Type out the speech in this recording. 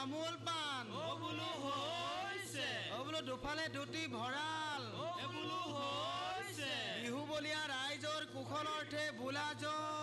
তামোল পাণ বোলো হৈছে বোলো দুফালে দুটি ভঁৰাল বোলো হৈছে বিহু বলীয়া ৰাইজৰ কুশল অৰ্থে বোলা জয়